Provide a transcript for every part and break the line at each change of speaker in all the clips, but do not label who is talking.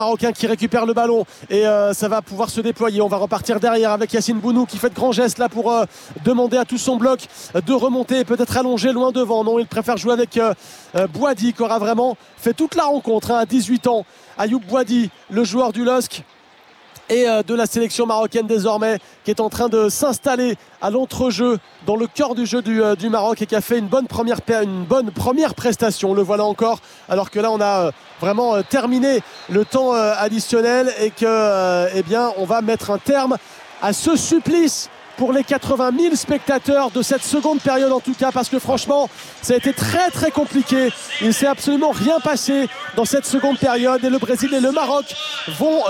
Marocain qui récupère le ballon et ça va pouvoir se déployer. On va repartir derrière avec Yacine Bounou qui fait de grands gestes là pour demander à tout son bloc de remonter et peut-être allonger loin devant. Non, il préfère jouer avec Bouhaddi qui aura vraiment fait toute la rencontre à 18 ans. Ayoub Bouhaddi, le joueur du LOSC et de la sélection marocaine désormais, qui est en train de s'installer à l'entrejeu dans le cœur du jeu du Maroc et qui a fait une bonne première prestation. Le voilà encore, alors que là on a vraiment terminé le temps additionnel et que eh bien on va mettre un terme à ce supplice pour les 80 000 spectateurs de cette seconde période, en tout cas, parce que franchement ça a été très très compliqué. Il ne s'est absolument rien passé dans cette seconde période et le Brésil et le Maroc vont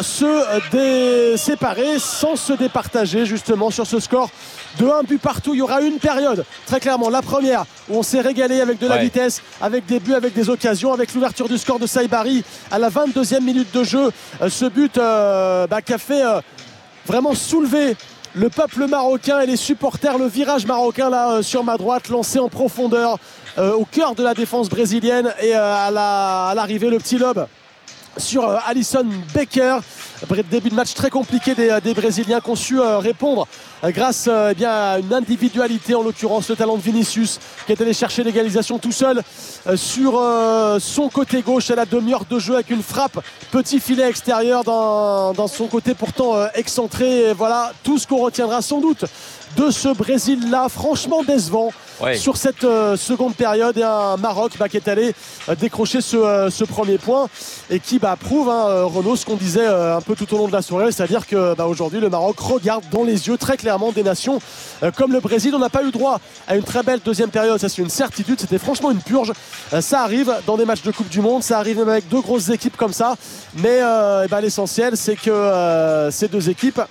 se séparer sans se départager justement sur ce score de 1 but partout. Il y aura une période, très clairement, la première où on s'est régalé avec de la vitesse, avec des buts, avec des occasions, avec l'ouverture du score de Saibari à la 22e minute de jeu. Ce but qui a fait vraiment soulever le peuple marocain et les supporters. Le virage marocain là sur ma droite, lancé en profondeur au cœur de la défense brésilienne, et à l'arrivée le petit lob sur Alisson Becker. Début de match très compliqué des Brésiliens qui ont su répondre grâce à une individualité, en l'occurrence le talent de Vinicius, qui est allé chercher l'égalisation tout seul sur son côté gauche à la demi-heure de jeu avec une frappe petit filet extérieur dans son côté pourtant excentré. Et voilà tout ce qu'on retiendra sans doute de ce Brésil-là, franchement décevant sur cette seconde période, et un Maroc qui est allé décrocher ce premier point et qui prouve, Renaud, ce qu'on disait un peu tout au long de la soirée, c'est-à-dire que aujourd'hui le Maroc regarde dans les yeux très clairement des nations comme le Brésil. On n'a pas eu droit à une très belle deuxième période, ça c'est une certitude, c'était franchement une purge. Ça arrive dans des matchs de Coupe du Monde, ça arrive même avec deux grosses équipes comme ça, mais l'essentiel c'est que ces deux équipes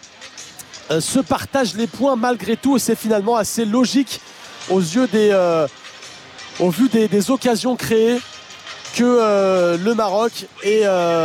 se partagent les points malgré tout, et c'est finalement assez logique au vu des occasions créées que le Maroc et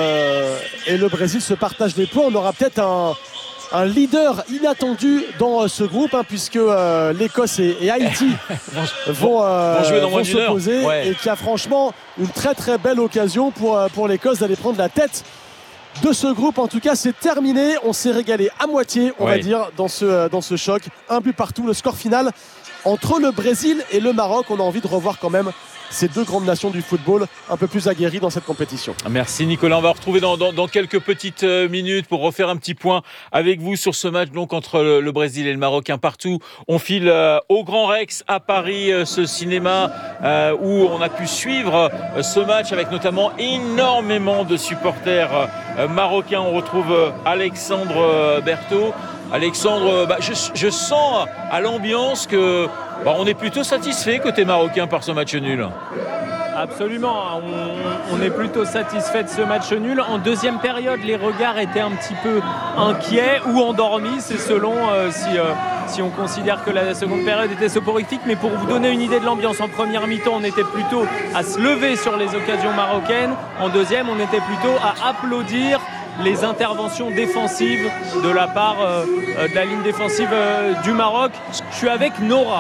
le Brésil se partagent les points. On aura peut-être un leader inattendu dans ce groupe, puisque l'Écosse et Haïti vont s'opposer, et qui a franchement une très très belle occasion pour l'Écosse d'aller prendre la tête de ce groupe. En tout cas, c'est terminé. On s'est régalé à moitié, on va dire, dans ce choc. Un but partout, le score final entre le Brésil et le Maroc. On a envie de revoir quand même ces deux grandes nations du football un peu plus aguerries dans cette compétition.
Merci Nicolas, on va retrouver dans quelques petites minutes pour refaire un petit point avec vous sur ce match donc entre le Brésil et le Maroc, un partout. On file au Grand Rex à Paris, ce cinéma où on a pu suivre ce match avec notamment énormément de supporters marocains. On retrouve Alexandre Berthaud. Alexandre, je sens à l'ambiance que on est plutôt satisfait côté marocain par ce match nul.
Absolument, on est plutôt satisfait de ce match nul. En deuxième période, les regards étaient un petit peu inquiets ou endormis, c'est selon si on considère que la seconde période était soporifique. Mais pour vous donner une idée de l'ambiance, en première mi-temps, on était plutôt à se lever sur les occasions marocaines. En deuxième, on était plutôt à applaudir les interventions défensives de la part de la ligne défensive du Maroc. Je suis avec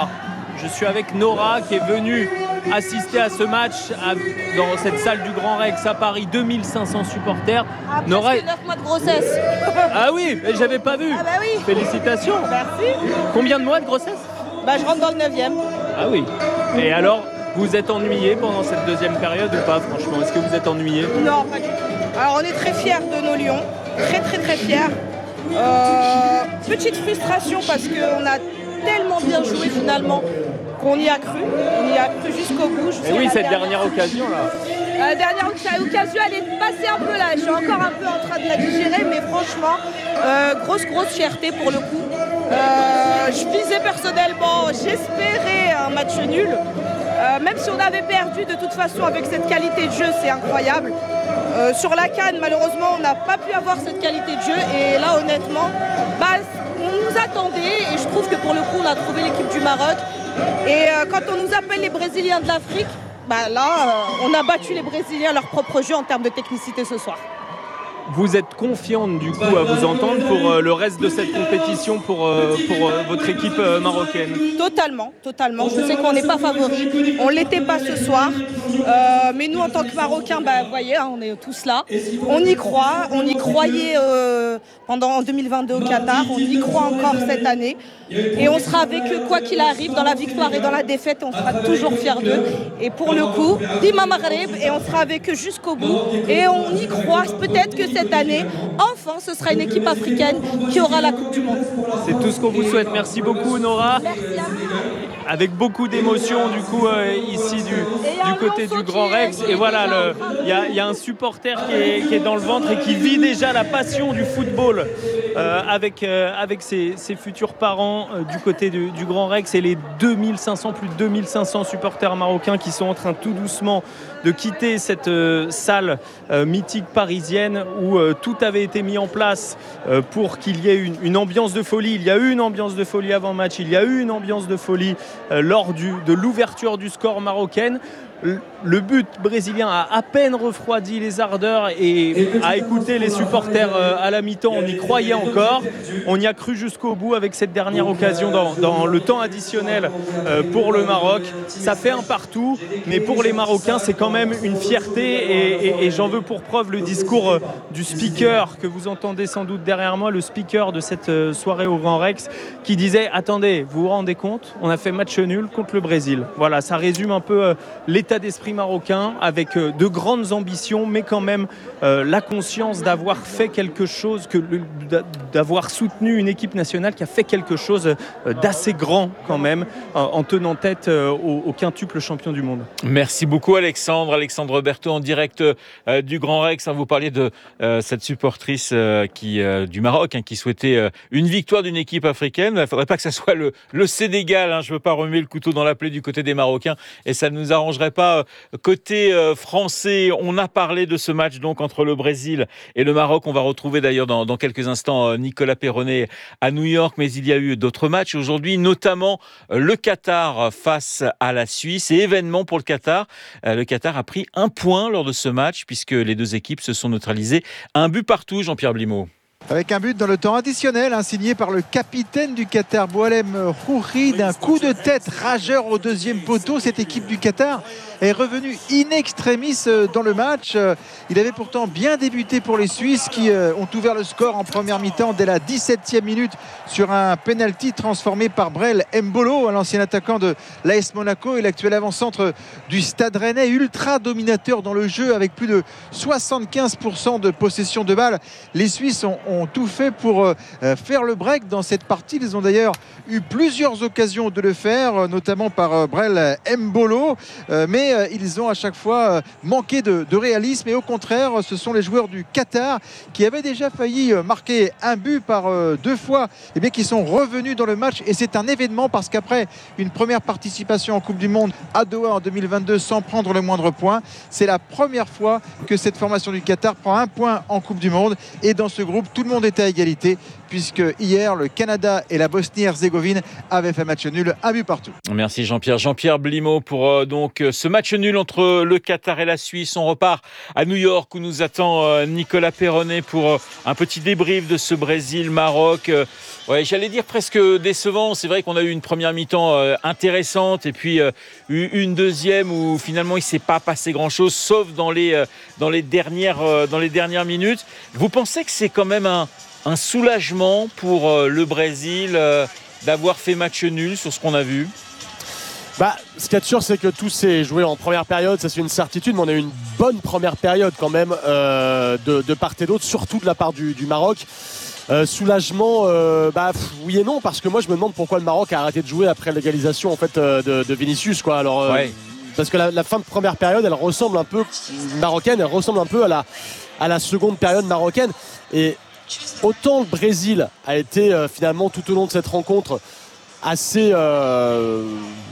Nora qui est venue assister à ce match dans cette salle du Grand Rex à Paris, 2500 supporters.
Après
Nora,
9 mois de grossesse.
Ah oui, mais j'avais pas vu.
Ah bah oui.
Félicitations.
Merci.
Combien de mois de grossesse?
Je rentre dans le 9e.
Ah oui. Et alors, vous êtes ennuyé pendant cette deuxième période ou pas, franchement? Est-ce que vous êtes ennuyé?
Non, pas du tout. Alors on est très fiers de nos lions, très très très fiers. Petite frustration parce qu'on a tellement bien joué finalement qu'on y a cru. On y a cru jusqu'au bout.
Et oui, cette dernière occasion là.
La dernière occasion, elle est passée un peu là. Je suis encore un peu en train de la digérer, mais franchement, grosse fierté pour le coup. Je visais personnellement, j'espérais un match nul. Même si on avait perdu de toute façon avec cette qualité de jeu, c'est incroyable. Sur la CAN, malheureusement, on n'a pas pu avoir cette qualité de jeu. Et là, honnêtement, on nous attendait. Et je trouve que pour le coup, on a trouvé l'équipe du Maroc. Et quand on nous appelle les Brésiliens de l'Afrique, on a battu les Brésiliens à leur propre jeu en termes de technicité ce soir.
vous êtes confiante du coup à vous entendre pour le reste de cette compétition pour votre équipe marocaine?
Totalement. Je sais qu'on n'est pas favori, on ne l'était pas ce soir, mais nous en tant que Marocains, vous voyez, on est tous là. On y croit, on y croyait en 2022 au Qatar, on y croit encore cette année. Et on sera avec eux quoi qu'il arrive, dans la victoire et dans la défaite, on sera toujours fiers d'eux. Et pour le coup, Dima Maghreb, et on sera avec eux jusqu'au bout. Et on y croit, peut-être que cette année, enfin, ce sera une équipe africaine qui aura la Coupe du Monde.
C'est tout ce qu'on vous souhaite. Merci beaucoup, Nora.
Merci à vous.
Avec beaucoup d'émotion du coup ici du côté du Grand Rex. Et voilà, il y a un supporter qui est dans le ventre et qui vit déjà la passion du football avec ses futurs parents du côté du Grand Rex et les plus de 2500 supporters marocains qui sont en train tout doucement de quitter cette salle mythique parisienne où tout avait été mis en place pour qu'il y ait une ambiance de folie. Il y a eu une ambiance de folie avant le match, il y a eu une ambiance de folie lors de l'ouverture du score marocaine. Le but brésilien a à peine refroidi les ardeurs et a écouté les supporters à la mi-temps. On y croyait encore. On y a cru jusqu'au bout avec cette dernière occasion dans le temps additionnel pour le Maroc. Ça fait un partout, mais pour les Marocains, c'est quand même une fierté et j'en veux pour preuve le discours du speaker que vous entendez sans doute derrière moi, le speaker de cette soirée au Grand Rex, qui disait « Attendez, vous vous rendez compte ? On a fait match nul contre le Brésil. » Voilà, ça résume un peu l'état d'esprit marocain avec de grandes ambitions, mais quand même la conscience d'avoir fait quelque chose, d'avoir soutenu une équipe nationale qui a fait quelque chose d'assez grand quand même, en tenant tête au quintuple champion du monde.
Merci beaucoup Alexandre Berthaud en direct du Grand Rex. Vous parliez de cette supportrice du Maroc qui souhaitait une victoire d'une équipe africaine. Il ne faudrait pas que ça soit le Sénégal. Je ne veux pas remuer le couteau dans la plaie du côté des Marocains et ça ne nous arrangerait pas côté français. On a parlé de ce match donc entre le Brésil et le Maroc. On va retrouver d'ailleurs dans quelques instants Nicolas Perronnet à New York, mais il y a eu d'autres matchs aujourd'hui, notamment le Qatar face à la Suisse. Et événement pour le Qatar. Le Qatar a pris 1 point lors de ce match puisque les deux équipes se sont neutralisées 1 but partout. Jean-Pierre Blimaud.
Avec un but dans le temps additionnel, signé par le capitaine du Qatar, Boualem Khouri, d'un coup de tête rageur au deuxième poteau. Cette équipe du Qatar est revenue in extremis dans le match. Il avait pourtant bien débuté pour les Suisses qui ont ouvert le score en première mi-temps dès la 17e minute sur un penalty transformé par Brel Mbolo, l'ancien attaquant de l'AS Monaco et l'actuel avant-centre du Stade Rennais, ultra dominateur dans le jeu avec plus de 75% de possession de balle. Les Suisses ont tout fait pour faire le break dans cette partie. Ils ont d'ailleurs eu plusieurs occasions de le faire, notamment par Brel Mbolo, mais ils ont à chaque fois manqué de réalisme. Et au contraire, ce sont les joueurs du Qatar qui avaient déjà failli marquer un but par 2 fois, qui sont revenus dans le match. Et c'est un événement parce qu'après une première participation en Coupe du Monde à Doha en 2022 sans prendre le moindre point, c'est la première fois que cette formation du Qatar prend 1 point en Coupe du Monde. Et dans ce groupe, tout le monde était à égalité puisque hier le Canada et la Bosnie-Herzégovine avaient fait match nul, 1 but partout.
Merci Jean-Pierre Blimaud pour donc ce match nul entre le Qatar et la Suisse. On repart à New York où nous attend Nicolas Perronnet pour un petit débrief de ce Brésil-Maroc. J'allais dire presque décevant. C'est vrai qu'on a eu une première mi-temps intéressante et puis une deuxième où finalement il ne s'est pas passé grand-chose sauf dans les dernières minutes. Vous pensez que c'est quand même un soulagement pour le Brésil d'avoir fait match nul sur ce qu'on a vu?
Ce qu'il y a de sûr, c'est que tout s'est joué en première période, ça c'est une certitude, mais on a eu une bonne première période quand même de part et d'autre, surtout de la part du Maroc. Soulagement, oui et non, parce que moi je me demande pourquoi le Maroc a arrêté de jouer après l'égalisation en fait de Vinicius, quoi. Alors parce que la fin de première période, elle ressemble un peu marocaine, elle ressemble un peu à la seconde période marocaine. Et autant le Brésil a été finalement tout au long de cette rencontre assez on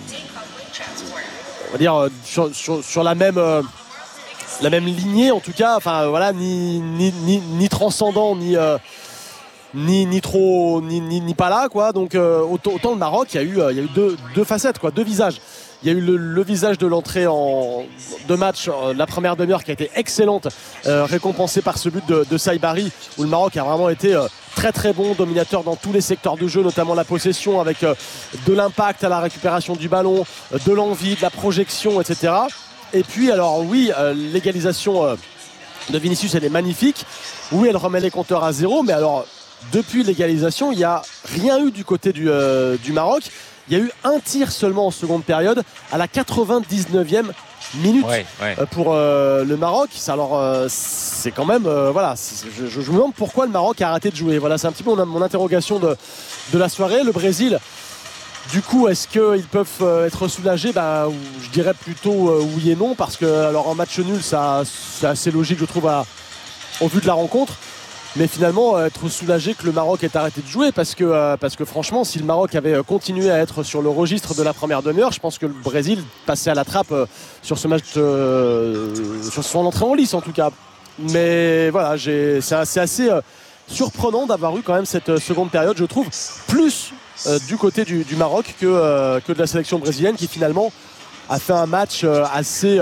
va dire sur la même lignée en tout cas, ni transcendant ni trop ni pas là, quoi. Donc autant le Maroc, il y a eu deux facettes, quoi, 2 visages. Il y a eu le visage de l'entrée de match, la première demi-heure qui a été excellente, récompensée par ce but de Saibari, où le Maroc a vraiment été très très bon, dominateur dans tous les secteurs de jeu, notamment la possession, avec de l'impact à la récupération du ballon, de l'envie, de la projection, etc. Et puis alors oui, l'égalisation de Vinicius, elle est magnifique. Oui, elle remet les compteurs à zéro, mais alors depuis l'égalisation, il n'y a rien eu du côté du Maroc. Il y a eu un tir seulement en seconde période à la 99e minute pour le Maroc. Alors c'est quand même voilà. Je me demande pourquoi le Maroc a arrêté de jouer. Voilà, c'est un petit peu mon interrogation de la soirée. Le Brésil, du coup, est-ce qu'ils peuvent être soulagés ? Je dirais plutôt oui et non, parce que alors en match nul, c'est assez logique, je trouve, au vu de la rencontre. Mais finalement, être soulagé que le Maroc ait arrêté de jouer, parce que franchement, si le Maroc avait continué à être sur le registre de la première demi-heure, je pense que le Brésil passait à la trappe sur ce match, sur son entrée en lice en tout cas. Mais voilà, c'est assez surprenant d'avoir eu quand même cette seconde période, je trouve, plus du côté du Maroc que de la sélection brésilienne, qui finalement a fait un match assez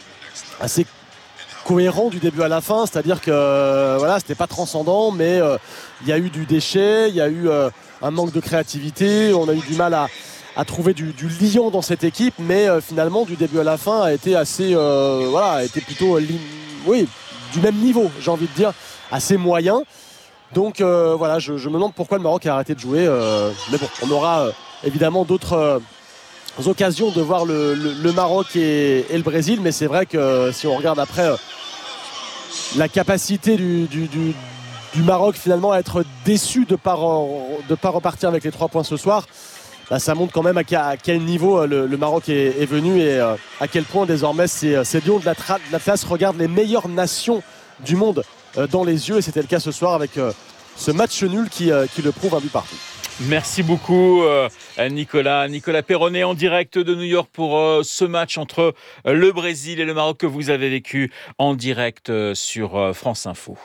cohérent du début à la fin, c'est-à-dire que voilà, c'était pas transcendant, mais il y a eu du déchet, il y a eu un manque de créativité, on a eu du mal à trouver du lion dans cette équipe, mais finalement du début à la fin a été assez a été plutôt du même niveau, j'ai envie de dire, assez moyen. Donc voilà, je me demande pourquoi le Maroc a arrêté de jouer, mais bon, on aura évidemment d'autres occasions de voir le Maroc et le Brésil, mais c'est vrai que si on regarde après la capacité du Maroc finalement à être déçu de pas repartir avec les 3 points ce soir, ça montre quand même à quel niveau le Maroc est venu, et à quel point désormais ces lions de l'Atlas regardent les meilleures nations du monde dans les yeux, et c'était le cas ce soir avec ce match nul qui le prouve, un but partout.
Merci beaucoup Nicolas Perronnet en direct de New York pour ce match entre le Brésil et le Maroc que vous avez vécu en direct sur France Info.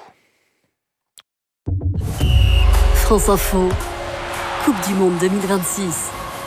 France Info, Coupe du Monde 2026.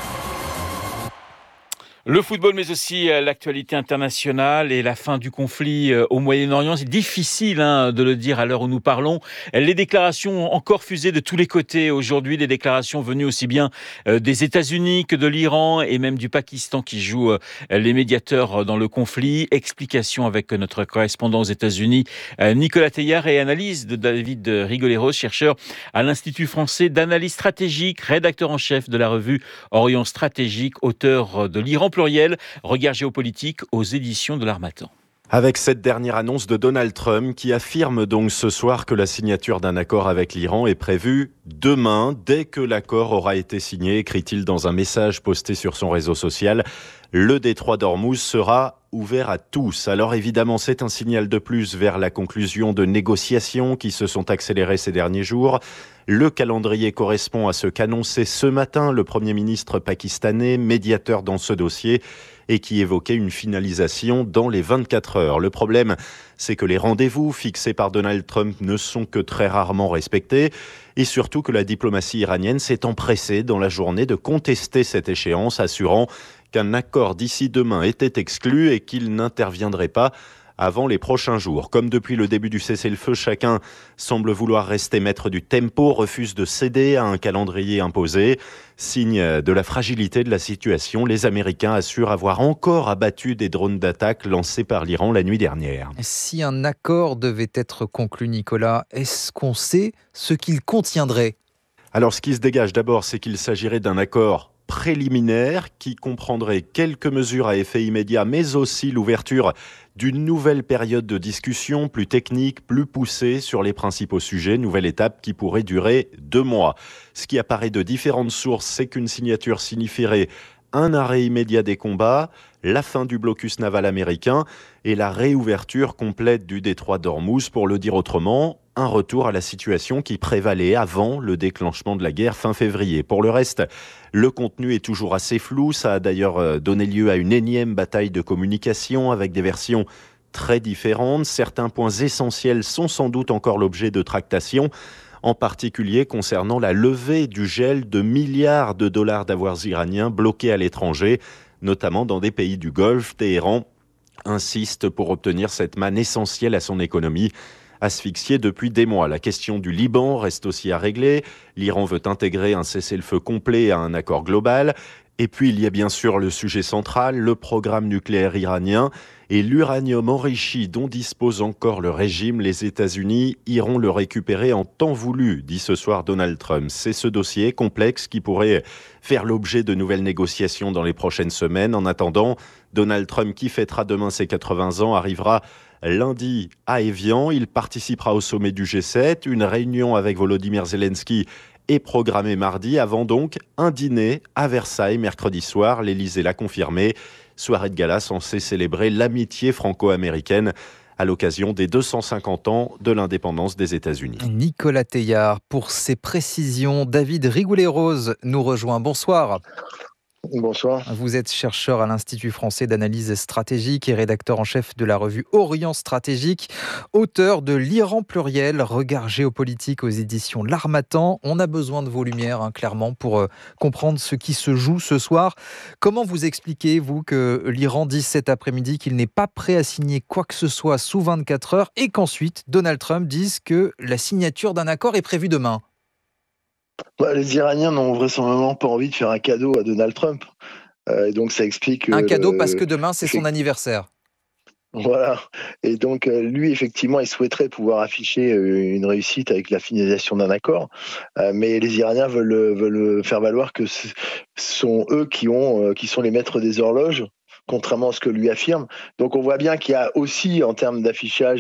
Le football, mais aussi l'actualité internationale et la fin du conflit au Moyen-Orient. C'est difficile de le dire à l'heure où nous parlons. Les déclarations ont encore fusé de tous les côtés aujourd'hui, des déclarations venues aussi bien des États-Unis que de l'Iran et même du Pakistan qui joue les médiateurs dans le conflit. Explication avec notre correspondant aux États-Unis, Nicolas Teillard, et analyse de David Rigoleros, chercheur à l'Institut français d'analyse stratégique, rédacteur en chef de la revue Orient Stratégique, auteur de l'Iran pluriel, regard géopolitique aux éditions de l'Harmattan.
Avec cette dernière annonce de Donald Trump qui affirme donc ce soir que la signature d'un accord avec l'Iran est prévue demain, dès que l'accord aura été signé, écrit-il dans un message posté sur son réseau social. Le détroit d'Ormuz sera ouvert à tous. Alors évidemment, c'est un signal de plus vers la conclusion de négociations qui se sont accélérées ces derniers jours. Le calendrier correspond à ce qu'annonçait ce matin le Premier ministre pakistanais, médiateur dans ce dossier, et qui évoquait une finalisation dans les 24 heures. Le problème, c'est que les rendez-vous fixés par Donald Trump ne sont que très rarement respectés, et surtout que la diplomatie iranienne s'est empressée dans la journée de contester cette échéance, assurant qu'un accord d'ici demain était exclu et qu'il n'interviendrait pas avant les prochains jours. Comme depuis le début du cessez-le-feu, chacun semble vouloir rester maître du tempo, refuse de céder à un calendrier imposé. Signe de la fragilité de la situation, les Américains assurent avoir encore abattu des drones d'attaque lancés par l'Iran la nuit dernière.
Si un accord devait être conclu, Nicolas, est-ce qu'on sait ce qu'il contiendrait ?
Alors, ce qui se dégage d'abord, c'est qu'il s'agirait d'un accord préliminaire qui comprendrait quelques mesures à effet immédiat, mais aussi l'ouverture d'une nouvelle période de discussion plus technique, plus poussée sur les principaux sujets, nouvelle étape qui pourrait durer 2 mois. Ce qui apparaît de différentes sources, c'est qu'une signature signifierait un arrêt immédiat des combats, la fin du blocus naval américain et la réouverture complète du détroit d'Ormuz, pour le dire autrement, un retour à la situation qui prévalait avant le déclenchement de la guerre fin février. Pour le reste, le contenu est toujours assez flou. Ça a d'ailleurs donné lieu à une énième bataille de communication avec des versions très différentes. Certains points essentiels sont sans doute encore l'objet de tractations, en particulier concernant la levée du gel de milliards de dollars d'avoirs iraniens bloqués à l'étranger, notamment dans des pays du Golfe. Téhéran insiste pour obtenir cette manne essentielle à son économie, asphyxiée depuis des mois. La question du Liban reste aussi à régler. L'Iran veut intégrer un cessez-le-feu complet à un accord global. Et puis il y a bien sûr le sujet central, le programme nucléaire iranien et l'uranium enrichi dont dispose encore le régime. Les États-Unis iront le récupérer en temps voulu, dit ce soir Donald Trump. C'est ce dossier complexe qui pourrait faire l'objet de nouvelles négociations dans les prochaines semaines. En attendant, Donald Trump, qui fêtera demain ses 80 ans, arrivera lundi à Évian. Il participera au sommet du G7. Une réunion avec Volodymyr Zelensky est programmée mardi, avant donc un dîner à Versailles mercredi soir. L'Élysée l'a confirmé. Soirée de gala censée célébrer l'amitié franco-américaine à l'occasion des 250 ans de l'indépendance des États-Unis.
Nicolas Teillard, pour ses précisions, David Rigoulet-Rose nous rejoint. Bonsoir.
Bonsoir.
Vous êtes chercheur à l'Institut français d'analyse stratégique et rédacteur en chef de la revue Orient Stratégique, auteur de l'Iran pluriel, regard géopolitique aux éditions L'Harmattan. On a besoin de vos lumières, clairement, pour comprendre ce qui se joue ce soir. Comment vous expliquez, vous, que l'Iran dise cet après-midi qu'il n'est pas prêt à signer quoi que ce soit sous 24 heures et qu'ensuite Donald Trump dise que la signature d'un accord est prévue demain ?
Les Iraniens n'ont vraisemblablement pas envie de faire un cadeau à Donald Trump. Donc ça explique...
Un cadeau parce que demain, c'est son anniversaire.
Voilà. Et donc, lui, effectivement, il souhaiterait pouvoir afficher une réussite avec la finalisation d'un accord. Mais les Iraniens veulent faire valoir que ce sont eux qui sont les maîtres des horloges, contrairement à ce que lui affirme. Donc on voit bien qu'il y a aussi, en termes d'affichage,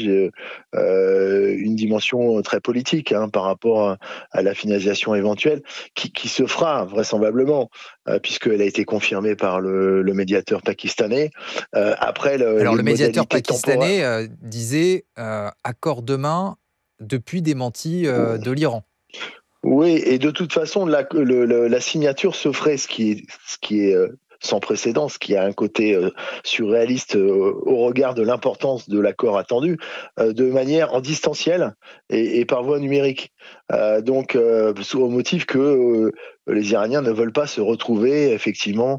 une dimension très politique par rapport à la finalisation éventuelle, qui se fera vraisemblablement, puisqu'elle a été confirmée par le médiateur pakistanais. Après,
alors le médiateur pakistanais disait accord demain depuis démenti de l'Iran.
Oui, et de toute façon, la signature se ferait, ce qui est sans précédent, ce qui a un côté surréaliste au regard de l'importance de l'accord attendu, de manière en distanciel et par voie numérique. Donc, au motif que les Iraniens ne veulent pas se retrouver effectivement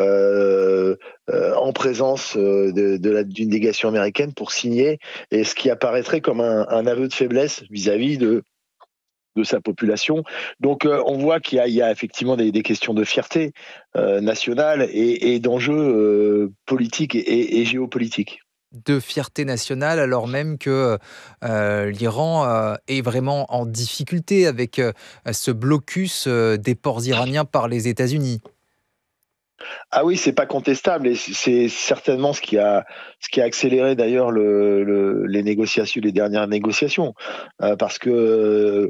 en présence d'une délégation américaine pour signer, et ce qui apparaîtrait comme un aveu de faiblesse vis-à-vis de sa population. Donc on voit qu'il y a effectivement des questions de fierté nationale et d'enjeux politiques et géopolitiques.
De fierté nationale, alors même que l'Iran est vraiment en difficulté avec ce blocus des ports iraniens par les États-Unis.
Ah oui, c'est pas contestable, et c'est certainement ce qui a accéléré d'ailleurs les négociations, les dernières négociations, parce que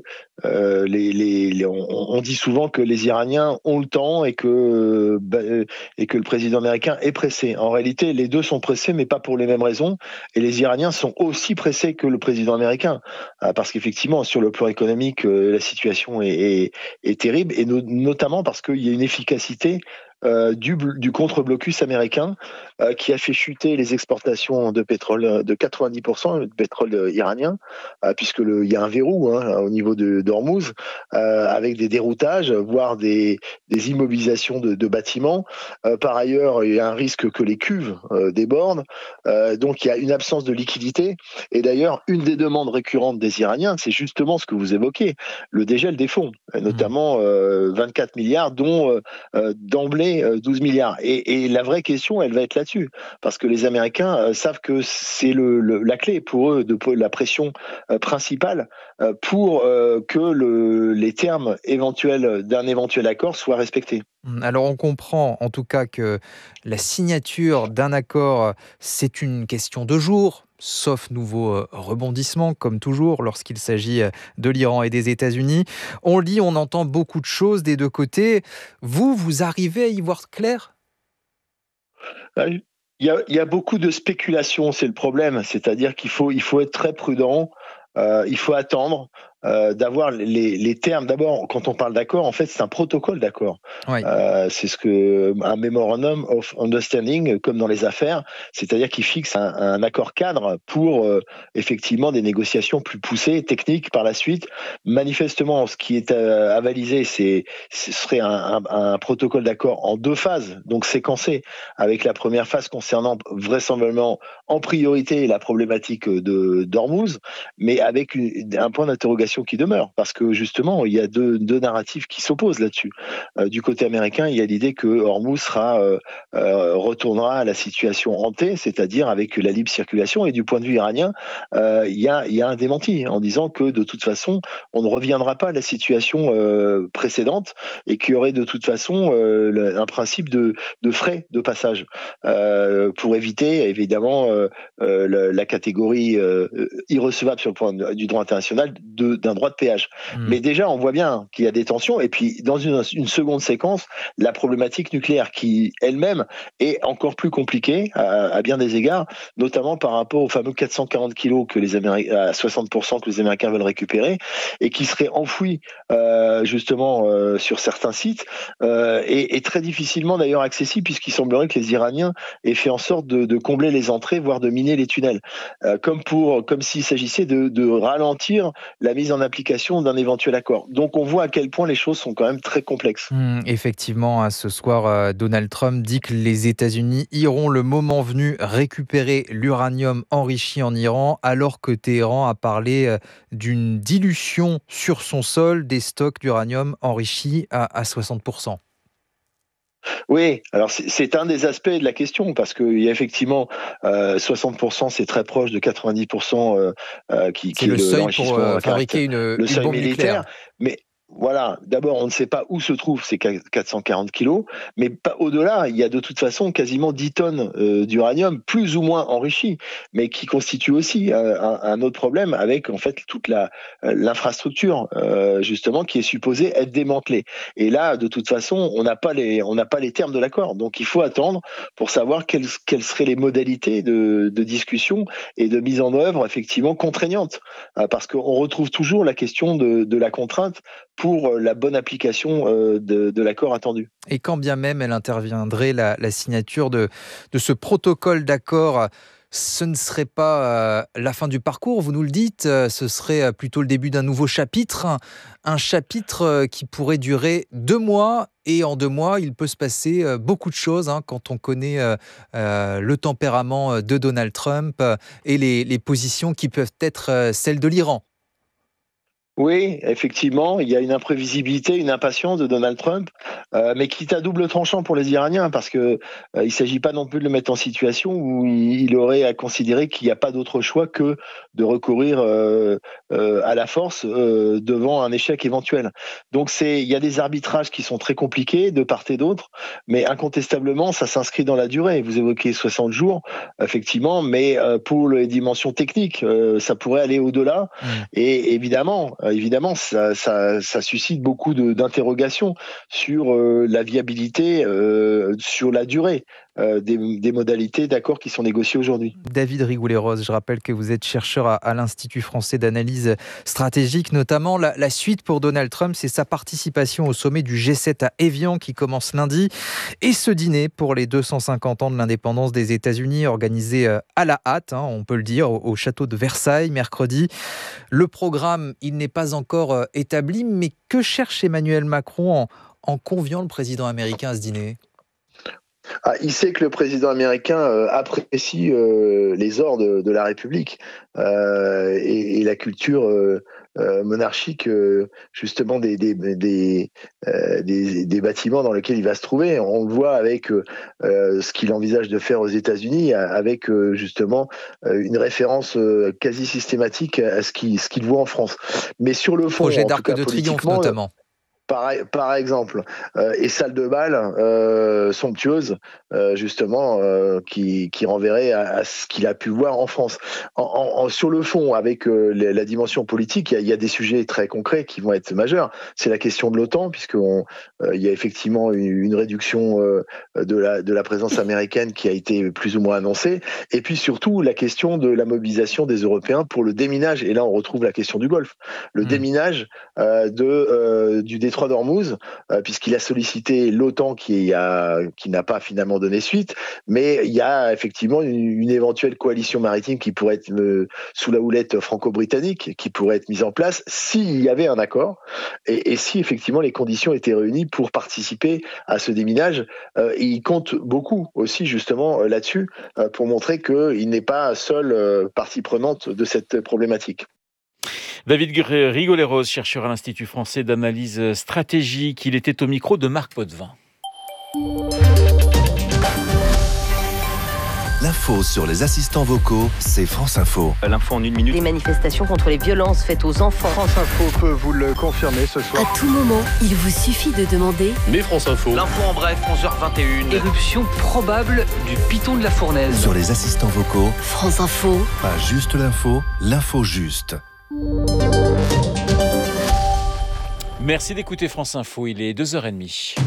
on dit souvent que les Iraniens ont le temps et que le président américain est pressé. En réalité, les deux sont pressés, mais pas pour les mêmes raisons, et les Iraniens sont aussi pressés que le président américain, parce qu'effectivement, sur le plan économique, la situation est terrible, et notamment parce qu'il y a une efficacité du contre-blocus américain qui a fait chuter les exportations de pétrole de 90%, de pétrole iranien, puisqu'il y a un verrou au niveau d'Ormuz, avec des déroutages, voire des immobilisations de bâtiments. Par ailleurs, il y a un risque que les cuves débordent. Donc il y a une absence de liquidité. Et d'ailleurs, une des demandes récurrentes des Iraniens, c'est justement ce que vous évoquez, le dégel des fonds, notamment 24 milliards, dont d'emblée 12 milliards. Et la vraie question, elle va être là-dessus, parce que les Américains savent que c'est la clé pour eux de la pression principale pour que les termes éventuels d'un éventuel accord soient respectés.
Alors on comprend en tout cas que la signature d'un accord, c'est une question de jours, sauf nouveau rebondissement, comme toujours, lorsqu'il s'agit de l'Iran et des États-Unis. On lit, on entend beaucoup de choses des deux côtés. Vous arrivez à y voir clair ?
Il y a beaucoup de spéculations, c'est le problème. C'est-à-dire qu'il faut être très prudent, il faut attendre. d'avoir les termes. D'abord, quand on parle d'accord, en fait, c'est un protocole d'accord.
Oui.
C'est un memorandum of understanding, comme dans les affaires, c'est-à-dire qu'il fixe un accord cadre pour effectivement des négociations plus poussées, techniques par la suite. Manifestement, ce qui est avalisé, ce serait un protocole d'accord en 2 phases, donc séquencé, avec la première phase concernant vraisemblablement en priorité la problématique d'Ormuz, mais avec un point d'interrogation qui demeure, parce que justement, il y a deux narratifs qui s'opposent là-dessus. Du côté américain, il y a l'idée que Ormuz retournera à la situation hantée, c'est-à-dire avec la libre circulation, et du point de vue iranien, il y a un démenti en disant que de toute façon, on ne reviendra pas à la situation précédente et qu'il y aurait de toute façon un principe de frais de passage pour éviter évidemment la catégorie irrecevable sur le plan du droit international d'un droit de péage. Mais déjà, on voit bien qu'il y a des tensions, et puis dans une seconde séquence, la problématique nucléaire qui elle-même est encore plus compliquée à bien des égards, notamment par rapport aux fameux 440 kilos que à 60% que les Américains veulent récupérer et qui seraient enfouis justement sur certains sites et très difficilement d'ailleurs accessibles, puisqu'il semblerait que les Iraniens aient fait en sorte de combler les entrées, voire de miner les tunnels, comme s'il s'agissait de ralentir la mise en application d'un éventuel accord. Donc on voit à quel point les choses sont quand même très complexes.
Effectivement, ce soir, Donald Trump dit que les États-Unis iront le moment venu récupérer l'uranium enrichi en Iran, alors que Téhéran a parlé d'une dilution sur son sol des stocks d'uranium enrichi à 60%.
Oui, alors c'est un des aspects de la question, parce qu'il y a effectivement 60%, c'est très proche de 90% qui
c'est le seuil pour fabriquer
le seuil
bombe
militaire.
Nucléaire.
Mais voilà, d'abord, on ne sait pas où se trouvent ces 440 kilos, mais pas au-delà, il y a de toute façon quasiment 10 tonnes d'uranium, plus ou moins enrichi, mais qui constitue aussi un autre problème avec en fait toute l'infrastructure justement qui est supposée être démantelée. Et là, de toute façon, on n'a pas les termes de l'accord, donc il faut attendre pour savoir quelles seraient les modalités de discussion et de mise en œuvre effectivement contraignantes, parce qu'on retrouve toujours la question de la contrainte pour la bonne application de l'accord attendu.
Et quand bien même elle interviendrait, la signature de ce protocole d'accord, ce ne serait pas la fin du parcours, vous nous le dites, ce serait plutôt le début d'un nouveau chapitre, un chapitre qui pourrait durer 2 mois, et en 2 mois, il peut se passer beaucoup de choses quand on connaît le tempérament de Donald Trump et les positions qui peuvent être celles de l'Iran.
Oui, effectivement, il y a une imprévisibilité, une impatience de Donald Trump, mais qui est à double tranchant pour les Iraniens, parce que il s'agit pas non plus de le mettre en situation où il aurait à considérer qu'il n'y a pas d'autre choix que de recourir à la force devant un échec éventuel. Donc il y a des arbitrages qui sont très compliqués de part et d'autre, mais incontestablement, ça s'inscrit dans la durée. Vous évoquez 60 jours, effectivement, mais pour les dimensions techniques, ça pourrait aller au-delà. Et évidemment, ça suscite beaucoup d'interrogations sur la viabilité, sur la durée des modalités d'accords qui sont négociés aujourd'hui.
David Rigoulet-Rose, je rappelle que vous êtes chercheur à l'Institut français d'analyse stratégique. Notamment, la suite pour Donald Trump, c'est sa participation au sommet du G7 à Évian qui commence lundi. Et ce dîner pour les 250 ans de l'indépendance des États-Unis, organisé à la hâte, on peut le dire, au château de Versailles, mercredi. Le programme, il n'est pas encore établi, mais que cherche Emmanuel Macron en conviant le président américain à ce dîner ?
Il sait que le président américain apprécie les ordres de la République et la culture monarchique, justement des bâtiments dans lesquels il va se trouver. On le voit avec ce qu'il envisage de faire aux États-Unis, avec justement une référence quasi systématique à ce qu'il voit en France. Mais sur le fond,
projet
en
d'Arc
tout cas,
de Triomphe
politiquement,
notamment.
par exemple, et salle de bal somptueuse, justement, qui renverrait à ce qu'il a pu voir en France. Sur le fond, avec la dimension politique, il y a des sujets très concrets qui vont être majeurs. C'est la question de l'OTAN, puisqu'il y a effectivement une réduction de la présence américaine qui a été plus ou moins annoncée. Et puis surtout, la question de la mobilisation des Européens pour le déminage. Et là, on retrouve la question du Golfe. Le déminage du détroit d'Ormuz, puisqu'il a sollicité l'OTAN qui n'a pas finalement donné suite, mais il y a effectivement une éventuelle coalition maritime qui pourrait être sous la houlette franco-britannique, qui pourrait être mise en place s'il y avait un accord, et si effectivement les conditions étaient réunies pour participer à ce déminage. Et il compte beaucoup aussi justement là-dessus pour montrer qu'il n'est pas seul partie prenante de cette problématique.
David Rigoleros, chercheur à l'Institut français d'analyse stratégique. Il était au micro de Marc Potvin.
L'info sur les assistants vocaux, c'est France Info.
L'info en 1 minute.
Les manifestations contre les violences faites aux enfants.
France Info peut vous le confirmer ce soir.
À tout moment, il vous suffit de demander.
Mais France Info.
L'info en bref, 11h21.
Éruption probable du piton de la Fournaise.
Sur les assistants vocaux,
France Info.
Pas juste l'info, l'info juste.
Merci d'écouter France Info, il est 2h30.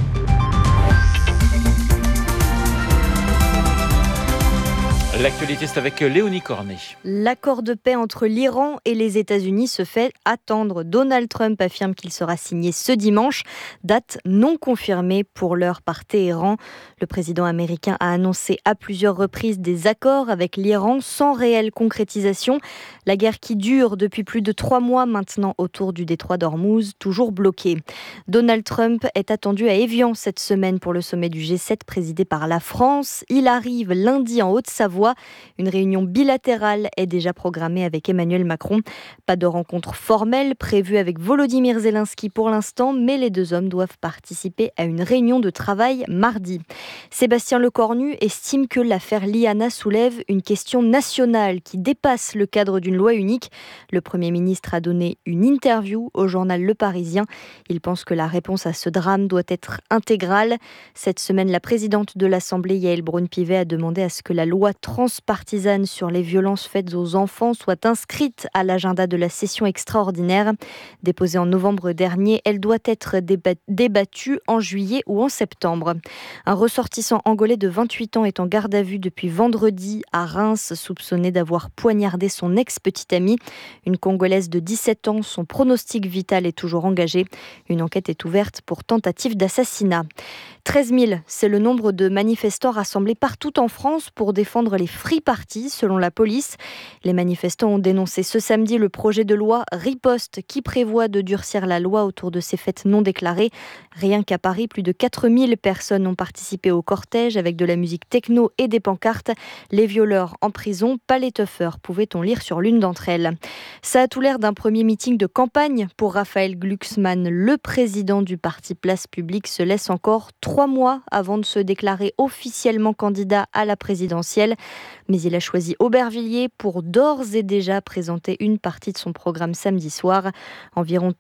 L'actualité, c'est avec Léonie Cornet.
L'accord de paix entre l'Iran et les États-Unis se fait attendre. Donald Trump affirme qu'il sera signé ce dimanche, date non confirmée pour l'heure par Téhéran. Le président américain a annoncé à plusieurs reprises des accords avec l'Iran sans réelle concrétisation. La guerre qui dure depuis plus de 3 mois maintenant autour du détroit d'Ormuz, toujours bloqué. Donald Trump est attendu à Évian cette semaine pour le sommet du G7 présidé par la France. Il arrive lundi en Haute-Savoie. Une réunion bilatérale est déjà programmée avec Emmanuel Macron. Pas de rencontre formelle prévue avec Volodymyr Zelensky pour l'instant, mais les deux hommes doivent participer à une réunion de travail mardi. Sébastien Lecornu estime que l'affaire Liana soulève une question nationale qui dépasse le cadre d'une loi unique. Le Premier ministre a donné une interview au journal Le Parisien. Il pense que la réponse à ce drame doit être intégrale. Cette semaine, la présidente de l'Assemblée, Yaël Braun-Pivet, a demandé à ce que la loi transpartisane sur les violences faites aux enfants soit inscrite à l'agenda de la session extraordinaire. Déposée en novembre dernier, elle doit être débattue en juillet ou en septembre. Un ressortissant angolais de 28 ans est en garde à vue depuis vendredi à Reims, soupçonné d'avoir poignardé son ex-petite amie. Une Congolaise de 17 ans, son pronostic vital est toujours engagé. Une enquête est ouverte pour tentative d'assassinat. 13 000, c'est le nombre de manifestants rassemblés partout en France pour défendre les free parties, selon la police. Les manifestants ont dénoncé ce samedi le projet de loi Riposte qui prévoit de durcir la loi autour de ces fêtes non déclarées. Rien qu'à Paris, plus de 4 000 personnes ont participé au cortège avec de la musique techno et des pancartes. Les violeurs en prison, pas les tuffeurs, pouvait-on lire sur l'une d'entre elles. Ça a tout l'air d'un premier meeting de campagne pour Raphaël Glucksmann. Le président du parti Place Publique se laisse encore 3 mois avant de se déclarer officiellement candidat à la présidentielle. Mais il a choisi Aubervilliers pour d'ores et déjà présenter une partie de son programme samedi soir. Environ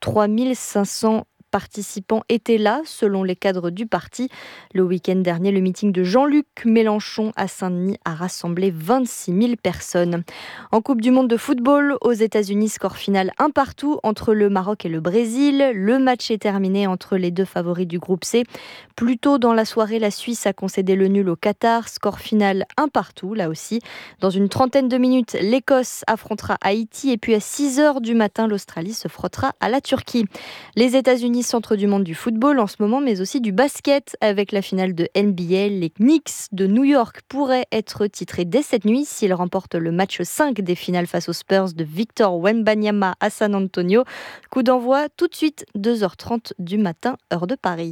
3500 participants étaient là, selon les cadres du parti. Le week-end dernier, le meeting de Jean-Luc Mélenchon à Saint-Denis a rassemblé 26 000 personnes. En Coupe du Monde de football, aux États-Unis, score final 1-1 entre le Maroc et le Brésil. Le match est terminé entre les deux favoris du groupe C. Plus tôt dans la soirée, la Suisse a concédé le nul au Qatar. Score final 1-1, là aussi. Dans une trentaine de minutes, l'Écosse affrontera Haïti. Et puis à 6h du matin, l'Australie se frottera à la Turquie. Les États-Unis, centre du monde du football en ce moment, mais aussi du basket. Avec la finale de NBA, les Knicks de New York pourraient être titrés dès cette nuit s'ils remportent le match 5 des finales face aux Spurs de Victor Wembanyama à San Antonio. Coup d'envoi tout de suite, 2h30 du matin, heure de Paris.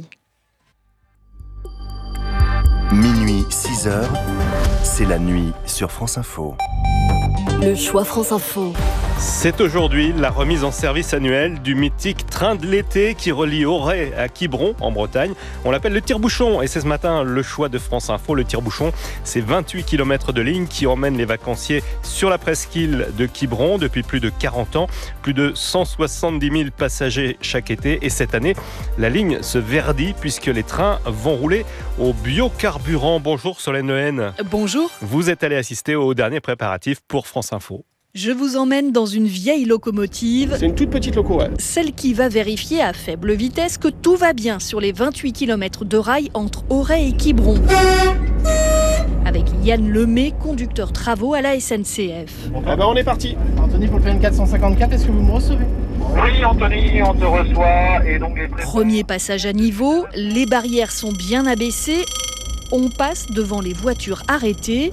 Minuit, 6h, c'est la nuit sur France Info.
Le choix France Info.
C'est aujourd'hui la remise en service annuelle du mythique train de l'été qui relie Auray à Quiberon en Bretagne. On l'appelle le tire-bouchon et c'est ce matin le choix de France Info. Le tire-bouchon, c'est 28 km de ligne qui emmène les vacanciers sur la presqu'île de Quiberon depuis plus de 40 ans. Plus de 170 000 passagers chaque été et cette année, la ligne se verdit puisque les trains vont rouler au biocarburant. Bonjour Solène Lehen.
Bonjour.
Vous êtes allé assister aux derniers préparatifs pour France Info.
Je vous emmène dans une vieille locomotive.
C'est une toute petite loco, ouais.
Celle qui va vérifier à faible vitesse que tout va bien sur les 28 km de rail entre Auray et Quiberon. Avec Yann Lemay, conducteur travaux à la SNCF.
On est parti.
Anthony, pour le PN 454, est-ce que vous me recevez ?
Oui, Anthony, on te reçoit. Et donc
Premier passage à niveau, les barrières sont bien abaissées. On passe devant les voitures arrêtées.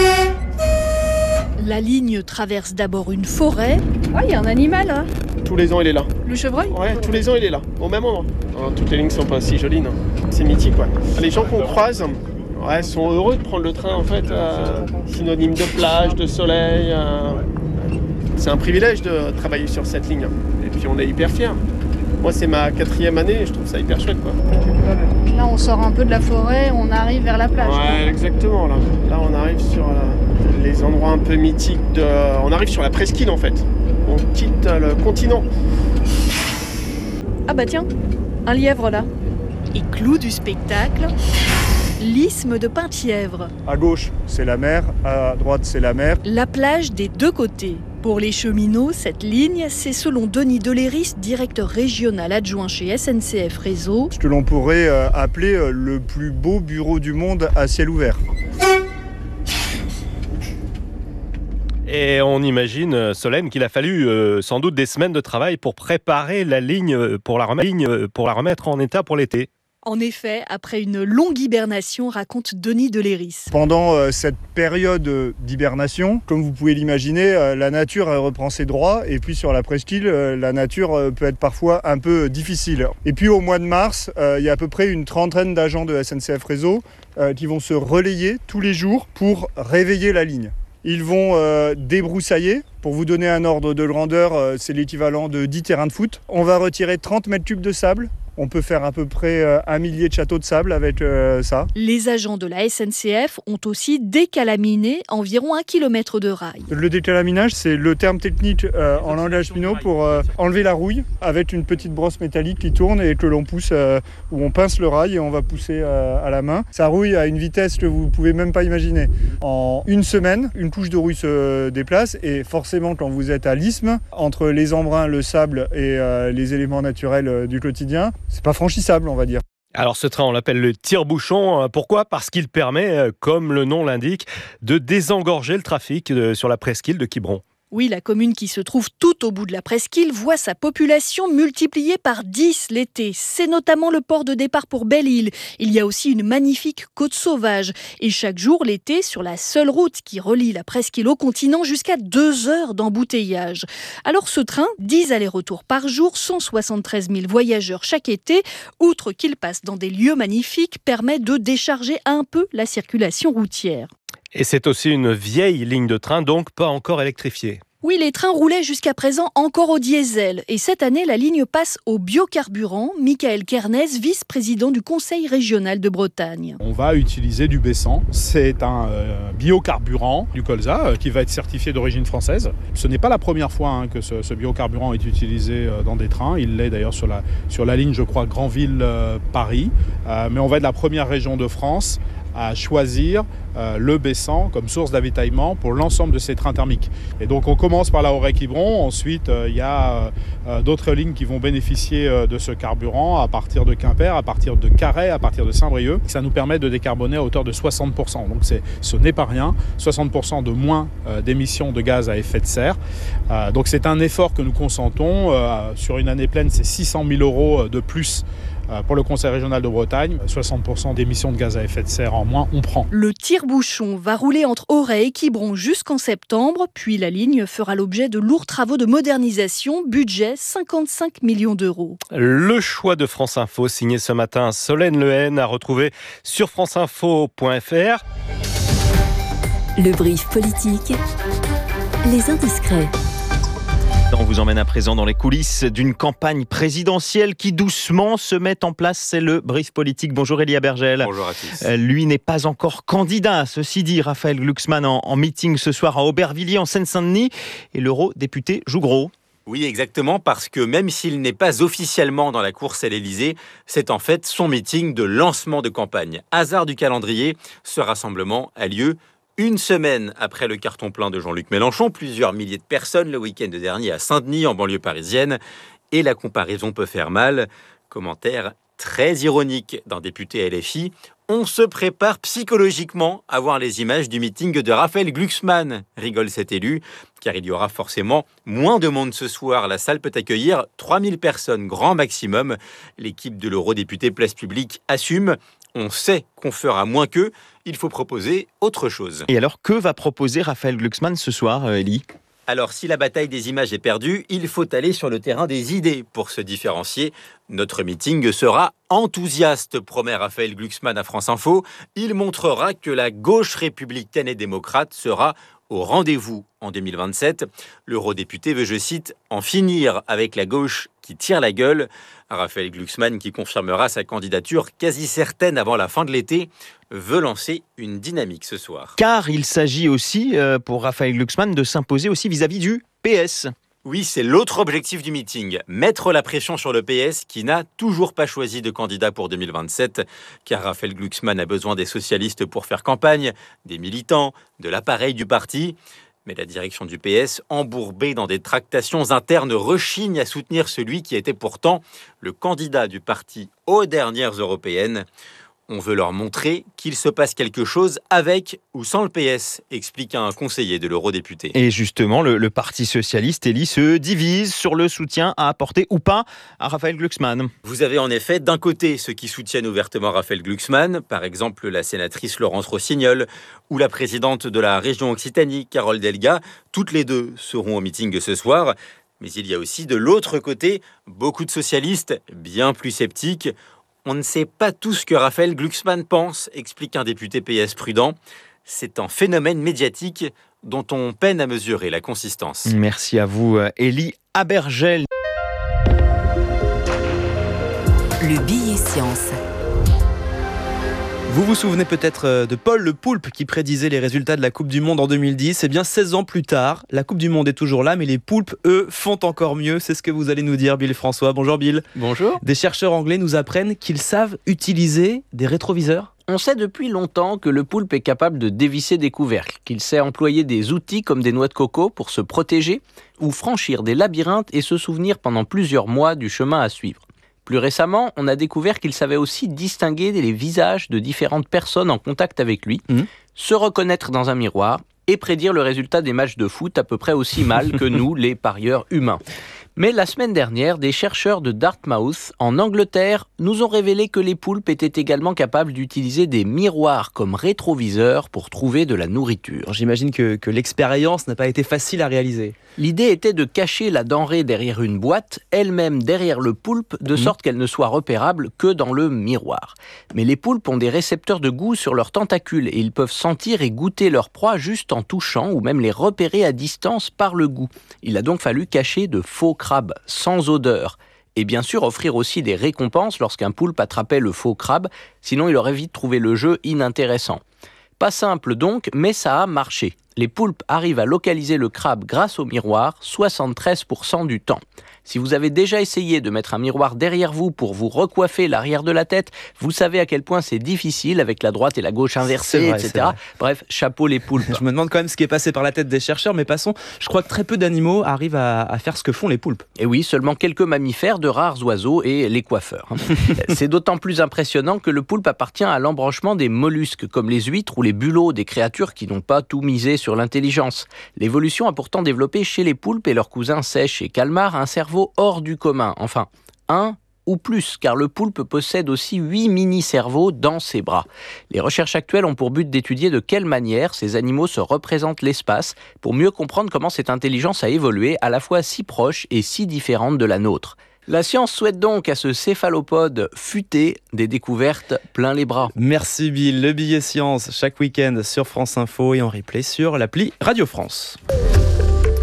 La ligne traverse d'abord une forêt.
Ah, il y a un animal là.
Tous les ans, il est là.
Le chevreuil ?
Ouais, tous les ans, il est là, au même endroit. Toutes les lignes sont pas si jolies, non. C'est mythique, ouais. Les gens qu'on croise, sont heureux de prendre le train, en fait. Synonyme de plage, de soleil. C'est un privilège de travailler sur cette ligne. Et puis, on est hyper fiers. Moi, c'est ma 4e année et je trouve ça hyper chouette, quoi.
Là, on sort un peu de la forêt, on arrive vers la plage.
Ouais, exactement. Là, on arrive sur les endroits un peu mythiques. On arrive sur la presqu'île, en fait. On quitte le continent.
Ah bah tiens, un lièvre là. Et clou du spectacle, l'isthme de Penthièvre.
À gauche, c'est la mer, à droite, c'est la mer.
La plage des deux côtés. Pour les cheminots, cette ligne, c'est selon Denis Deléris, directeur régional adjoint chez SNCF Réseau.
Ce que l'on pourrait appeler le plus beau bureau du monde à ciel ouvert.
Et on imagine, Solène, qu'il a fallu sans doute des semaines de travail pour préparer la ligne, pour la remettre en état pour l'été.
En effet, après une longue hibernation, raconte Denis Deléris.
Pendant cette période d'hibernation, comme vous pouvez l'imaginer, la nature reprend ses droits. Et puis sur la presqu'île, la nature peut être parfois un peu difficile. Et puis au mois de mars, il y a à peu près une trentaine d'agents de SNCF Réseau qui vont se relayer tous les jours pour réveiller la ligne. Ils vont débroussailler. Pour vous donner un ordre de grandeur, c'est l'équivalent de 10 terrains de foot. On va retirer 30 mètres cubes de sable. On peut faire à peu près 1 millier de châteaux de sable avec ça.
Les agents de la SNCF ont aussi décalaminé environ 1 km de rail.
Le décalaminage, c'est le terme technique en langage pinot pour enlever la rouille avec une petite brosse métallique qui tourne et que l'on pousse, où on pince le rail et on va pousser à la main. Ça rouille à une vitesse que vous ne pouvez même pas imaginer. En une semaine, une couche de rouille se déplace et forcément quand vous êtes à l'isthme, entre les embruns, le sable et les éléments naturels du quotidien, c'est pas franchissable, on va dire.
Alors ce train, on l'appelle le tire-bouchon. Pourquoi ? Parce qu'il permet, comme le nom l'indique, de désengorger le trafic sur la presqu'île de Quiberon.
Oui, la commune qui se trouve tout au bout de la presqu'île voit sa population multipliée par 10 l'été. C'est notamment le port de départ pour Belle-Île. Il y a aussi une magnifique côte sauvage. Et chaque jour l'été, sur la seule route qui relie la presqu'île au continent, jusqu'à 2 heures d'embouteillage. Alors ce train, 10 allers-retours par jour, 173 000 voyageurs chaque été, outre qu'il passe dans des lieux magnifiques, permet de décharger un peu la circulation routière.
Et c'est aussi une vieille ligne de train, donc pas encore électrifiée.
Oui, les trains roulaient jusqu'à présent encore au diesel. Et cette année, la ligne passe au biocarburant. Michael Kernez, vice-président du Conseil régional de Bretagne.
On va utiliser du B100. C'est un biocarburant du colza qui va être certifié d'origine française. Ce n'est pas la première fois que ce biocarburant est utilisé dans des trains. Il l'est d'ailleurs sur la ligne, je crois, Granville-Paris. Mais on va être la première région de France à choisir le B100 comme source d'avitaillement pour l'ensemble de ces trains thermiques. Et donc on commence par la Auray-Quiberon, ensuite il y a d'autres lignes qui vont bénéficier de ce carburant à partir de Quimper, à partir de Carhaix, à partir de Saint-Brieuc. Ça nous permet de décarboner à hauteur de 60%. Donc ce n'est pas rien, 60% de moins d'émissions de gaz à effet de serre. Donc c'est un effort que nous consentons. Sur une année pleine, c'est 600 000 € de plus pour le Conseil régional de Bretagne. 60% d'émissions de gaz à effet de serre en moins, on prend.
Le tire-bouchon va rouler entre Auray et Quiberon jusqu'en septembre, puis la ligne fera l'objet de lourds travaux de modernisation, budget 55 millions d'euros.
Le choix de France Info, signé ce matin Solène Lehen, à retrouver sur franceinfo.fr.
Le brief politique, les indiscrets.
On vous emmène à présent dans les coulisses d'une campagne présidentielle qui doucement se met en place. C'est le brief politique. Bonjour Élie Abergel.
Bonjour à tous.
Lui n'est pas encore candidat. Ceci dit, Raphaël Glucksmann en meeting ce soir à Aubervilliers en Seine-Saint-Denis. Et l'eurodéputé joue gros.
Oui, exactement, parce que même s'il n'est pas officiellement dans la course à l'Elysée, c'est en fait son meeting de lancement de campagne. Hasard du calendrier, ce rassemblement a lieu une semaine après le carton plein de Jean-Luc Mélenchon, plusieurs milliers de personnes le week-end dernier à Saint-Denis, en banlieue parisienne. Et la comparaison peut faire mal. Commentaire très ironique d'un député LFI. On se prépare psychologiquement à voir les images du meeting de Raphaël Glucksmann, rigole cet élu, car il y aura forcément moins de monde ce soir. La salle peut accueillir 3000 personnes, grand maximum. L'équipe de l'eurodéputé Place Publique assume. On sait qu'on fera moins qu'eux, il faut proposer autre chose.
Et alors, que va proposer Raphaël Glucksmann ce soir, Élie ?
Alors, si la bataille des images est perdue, il faut aller sur le terrain des idées pour se différencier. Notre meeting sera enthousiaste, promet Raphaël Glucksmann à France Info. Il montrera que la gauche républicaine et démocrate sera au rendez-vous en 2027. L'eurodéputé veut, je cite, en finir avec la gauche qui tire la gueule. Raphaël Glucksmann, qui confirmera sa candidature quasi certaine avant la fin de l'été, veut lancer une dynamique ce soir.
Car il s'agit aussi, pour Raphaël Glucksmann, de s'imposer aussi vis-à-vis du PS.
Oui, c'est l'autre objectif du meeting, mettre la pression sur le PS qui n'a toujours pas choisi de candidat pour 2027, car Raphaël Glucksmann a besoin des socialistes pour faire campagne, des militants, de l'appareil du parti. Mais la direction du PS, embourbée dans des tractations internes, rechigne à soutenir celui qui était pourtant le candidat du parti aux dernières européennes. On veut leur montrer qu'il se passe quelque chose avec ou sans le PS, explique un conseiller de l'eurodéputé.
Et justement, le Parti socialiste, Élie, se divise sur le soutien à apporter ou pas à Raphaël Glucksmann.
Vous avez en effet d'un côté ceux qui soutiennent ouvertement Raphaël Glucksmann, par exemple la sénatrice Laurence Rossignol ou la présidente de la région Occitanie, Carole Delga. Toutes les deux seront au meeting ce soir. Mais il y a aussi de l'autre côté beaucoup de socialistes bien plus sceptiques. On ne sait pas tout ce que Raphaël Glucksmann pense, explique un député PS prudent. C'est un phénomène médiatique dont on peine à mesurer la consistance.
Merci à vous, Élie Abergel.
Le billet science.
Vous vous souvenez peut-être de Paul Le Poulpe qui prédisait les résultats de la Coupe du Monde en 2010. Eh bien, 16 ans plus tard, la Coupe du Monde est toujours là, mais les poulpes, eux, font encore mieux. C'est ce que vous allez nous dire, Bill François. Bonjour Bill.
Bonjour.
Des chercheurs anglais nous apprennent qu'ils savent utiliser des rétroviseurs.
On sait depuis longtemps que le poulpe est capable de dévisser des couvercles, qu'il sait employer des outils comme des noix de coco pour se protéger ou franchir des labyrinthes et se souvenir pendant plusieurs mois du chemin à suivre. Plus récemment, on a découvert qu'il savait aussi distinguer les visages de différentes personnes en contact avec lui, se reconnaître dans un miroir et prédire le résultat des matchs de foot à peu près aussi mal que nous, les parieurs humains. Mais la semaine dernière, des chercheurs de Dartmouth, en Angleterre, nous ont révélé que les poulpes étaient également capables d'utiliser des miroirs comme rétroviseurs pour trouver de la nourriture.
J'imagine que l'expérience n'a pas été facile à réaliser.
L'idée était de cacher la denrée derrière une boîte, elle-même derrière le poulpe, de sorte qu'elle ne soit repérable que dans le miroir. Mais les poulpes ont des récepteurs de goût sur leurs tentacules et ils peuvent sentir et goûter leur proie juste en touchant ou même les repérer à distance par le goût. Il a donc fallu cacher de faux crabes sans odeur. Et bien sûr offrir aussi des récompenses lorsqu'un poulpe attrapait le faux crabe, sinon il aurait vite trouvé le jeu inintéressant. Pas simple donc, mais ça a marché. Les poulpes arrivent à localiser le crabe grâce au miroir 73% du temps. Si vous avez déjà essayé de mettre un miroir derrière vous pour vous recoiffer l'arrière de la tête, vous savez à quel point c'est difficile avec la droite et la gauche inversées, etc. Bref, chapeau les poulpes.
Je me demande quand même ce qui est passé par la tête des chercheurs, mais passons. Je crois que très peu d'animaux arrivent à faire ce que font les poulpes.
Et oui, seulement quelques mammifères, de rares oiseaux et les coiffeurs. C'est d'autant plus impressionnant que le poulpe appartient à l'embranchement des mollusques, comme les huîtres ou les bulots, des créatures qui n'ont pas tout misé sur l'intelligence. L'évolution a pourtant développé chez les poulpes et leurs cousins sèches et calmars un cerveau hors du commun, enfin, un ou plus, car le poulpe possède aussi 8 mini-cerveaux dans ses bras. Les recherches actuelles ont pour but d'étudier de quelle manière ces animaux se représentent l'espace, pour mieux comprendre comment cette intelligence a évolué, à la fois si proche et si différente de la nôtre. La science souhaite donc à ce céphalopode futé des découvertes plein les bras.
Merci Bill. Le billet science chaque week-end sur France Info et en replay sur l'appli Radio France.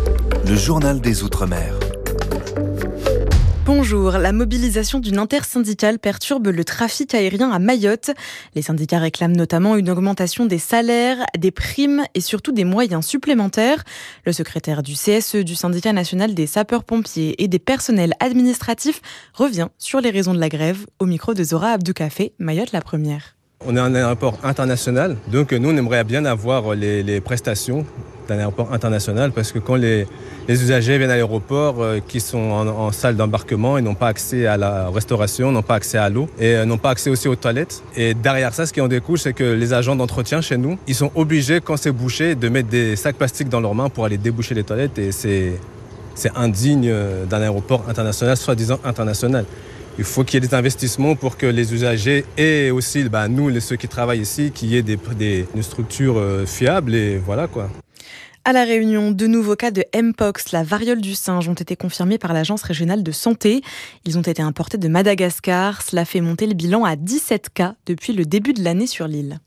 le journal des Outre-mer.
Bonjour, la mobilisation d'une intersyndicale perturbe le trafic aérien à Mayotte. Les syndicats réclament notamment une augmentation des salaires, des primes et surtout des moyens supplémentaires. Le secrétaire du CSE, du syndicat national des sapeurs-pompiers et des personnels administratifs, revient sur les raisons de la grève au micro de Zora Abdoukafé, Mayotte la première.
On est un aéroport international, donc nous on aimerait bien avoir les prestations d'un aéroport international parce que quand les usagers viennent à l'aéroport qui sont en salle d'embarquement, ils n'ont pas accès à la restauration, n'ont pas accès à l'eau et n'ont pas accès aussi aux toilettes. Et derrière ça, ce qui en découle, c'est que les agents d'entretien chez nous, ils sont obligés, quand c'est bouché, de mettre des sacs plastiques dans leurs mains pour aller déboucher les toilettes et c'est indigne d'un aéroport international, soi-disant international. Il faut qu'il y ait des investissements pour que les usagers et aussi nous, ceux qui travaillent ici, qu'il y ait une structure fiable et voilà quoi.
À La Réunion, 2 nouveaux cas de Mpox, la variole du singe, ont été confirmés par l'Agence régionale de santé. Ils ont été importés de Madagascar. Cela fait monter le bilan à 17 cas depuis le début de l'année sur l'île.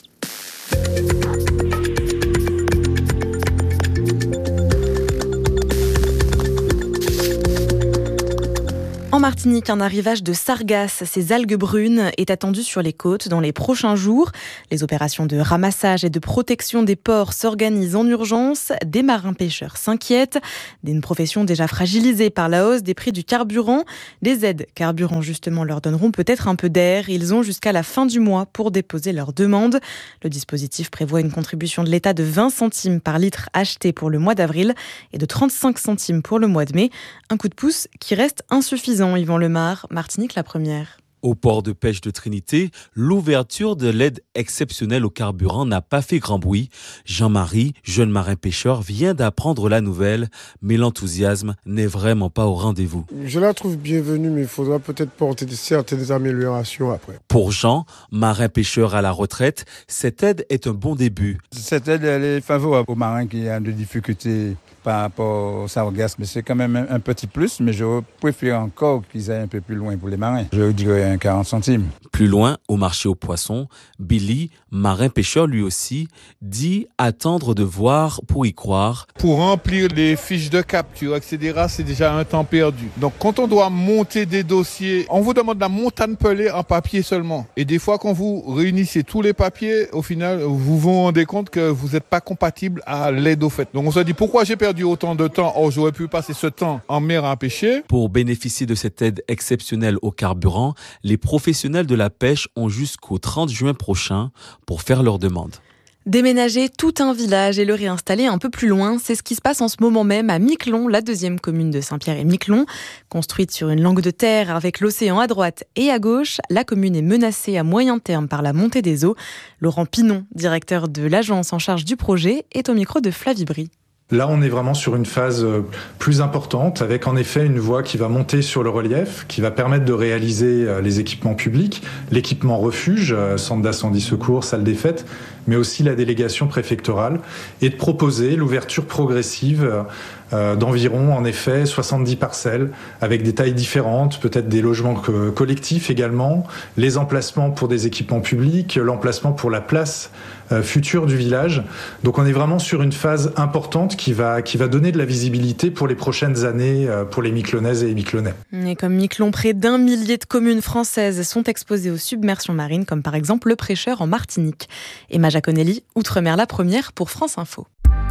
En Martinique, un arrivage de sargasses, ces algues brunes, est attendu sur les côtes dans les prochains jours. Les opérations de ramassage et de protection des ports s'organisent en urgence. Des marins-pêcheurs s'inquiètent d'une profession déjà fragilisée par la hausse des prix du carburant. Les aides carburant, justement, leur donneront peut-être un peu d'air. Ils ont jusqu'à la fin du mois pour déposer leur demande. Le dispositif prévoit une contribution de l'État de 20 centimes par litre acheté pour le mois d'avril et de 35 centimes pour le mois de mai. Un coup de pouce qui reste insuffisant. Yvan Lemar, Martinique la première.
Au port de pêche de Trinité, l'ouverture de l'aide exceptionnelle au carburant n'a pas fait grand bruit. Jean-Marie, jeune marin-pêcheur, vient d'apprendre la nouvelle, mais l'enthousiasme n'est vraiment pas au rendez-vous.
Je la trouve bienvenue, mais il faudra peut-être porter certaines améliorations après.
Pour Jean, marin-pêcheur à la retraite, cette aide est un bon début.
Cette aide, elle est favorable aux marins qui ont des difficultés par rapport au sargasse, mais c'est quand même un petit plus, mais je préfère encore qu'ils aillent un peu plus loin pour les marins. Je dirais 40 centimes.
Plus loin, au marché aux poissons, Billy, marin-pêcheur lui aussi, dit attendre de voir pour y croire.
Pour remplir les fiches de capture, etc., c'est déjà un temps perdu. Donc quand on doit monter des dossiers, on vous demande la montagne pelée en papier seulement. Et des fois, quand vous réunissez tous les papiers, au final, vous vous rendez compte que vous n'êtes pas compatible à l'aide au fait. Donc on se dit, pourquoi j'ai perdu autant de temps? Oh, j'aurais pu passer ce temps en mer à pêcher.
Pour bénéficier de cette aide exceptionnelle au carburant, les professionnels de la pêche ont jusqu'au 30 juin prochain pour faire leur demande.
Déménager tout un village et le réinstaller un peu plus loin, c'est ce qui se passe en ce moment même à Miquelon, la 2e commune de Saint-Pierre-et-Miquelon. Construite sur une langue de terre avec l'océan à droite et à gauche, la commune est menacée à moyen terme par la montée des eaux. Laurent Pinon, directeur de l'agence en charge du projet, est au micro de Flavie Brie.
Là, on est vraiment sur une phase plus importante, avec en effet une voie qui va monter sur le relief, qui va permettre de réaliser les équipements publics, l'équipement refuge, centre d'incendie secours, salle des fêtes, mais aussi la délégation préfectorale, et de proposer l'ouverture progressive d'environ, en effet, 70 parcelles, avec des tailles différentes, peut-être des logements collectifs également, les emplacements pour des équipements publics, l'emplacement pour la place future du village. Donc on est vraiment sur une phase importante qui va donner de la visibilité pour les prochaines années pour les Miquelonaises et les Miquelonais.
Et comme Miquelon, près d'1 millier de communes françaises sont exposées aux submersions marines, comme par exemple le Prêcheur en Martinique. Emma Jaconelli, Outre-mer la première pour France Info.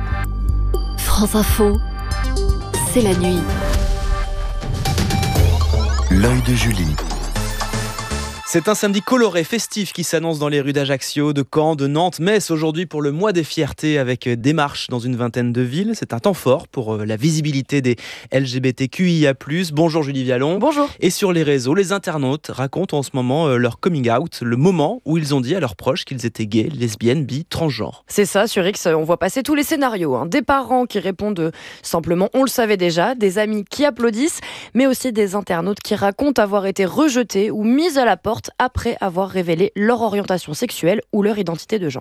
France Info, c'est la nuit.
L'œil de Julie.
C'est un samedi coloré, festif qui s'annonce dans les rues d'Ajaccio, de Caen, de Nantes, Metz aujourd'hui pour le mois des fiertés avec des marches dans une vingtaine de villes. C'est un temps fort pour la visibilité des LGBTQIA+. Bonjour Julie Vialon.
Bonjour.
Et sur les réseaux, les internautes racontent en ce moment leur coming out, le moment où ils ont dit à leurs proches qu'ils étaient gays, lesbiennes, bi, transgenres.
C'est ça, sur X, on voit passer tous les scénarios. Des parents qui répondent simplement « on le savait déjà », des amis qui applaudissent, mais aussi des internautes qui racontent avoir été rejetés ou mis à la porte après avoir révélé leur orientation sexuelle ou leur identité de genre.